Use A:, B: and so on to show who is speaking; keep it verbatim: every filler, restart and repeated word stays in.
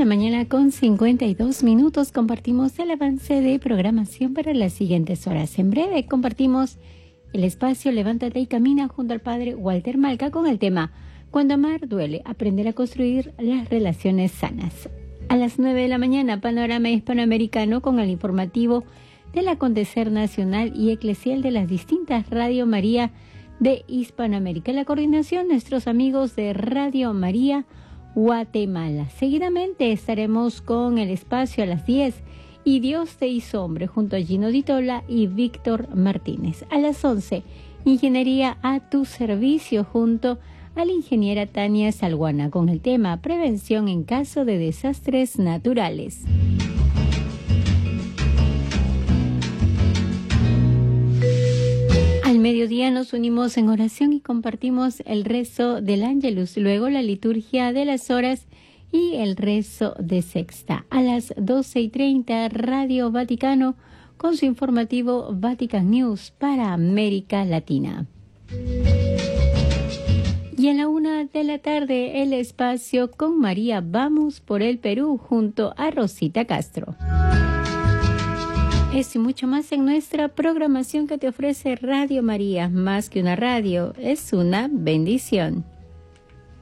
A: la mañana con cincuenta y dos minutos compartimos el avance de programación para las siguientes horas. En breve compartimos el espacio Levántate y Camina junto al padre Walter Malca con el tema Cuando amar duele, aprender a construir las relaciones sanas. A las nueve de la mañana, Panorama Hispanoamericano con el informativo del acontecer nacional y eclesial de las distintas Radio María de Hispanoamérica. La coordinación, nuestros amigos de Radio María Guatemala. Seguidamente estaremos con el espacio a las diez y Dios te hizo hombre junto a Gino Di Tola y Víctor Martínez. A las once, Ingeniería a tu servicio junto a la ingeniera Tania Salguana con el tema Prevención en caso de desastres naturales. Al mediodía nos unimos en oración y compartimos el rezo del Ángelus, luego la liturgia de las horas y el rezo de sexta. A las doce y treinta, Radio Vaticano con su informativo Vatican News para América Latina. Y a la una de la tarde, el espacio con María Vamos por el Perú junto a Rosita Castro. Esto y mucho más en nuestra programación que te ofrece Radio María. Más que una radio, es una bendición.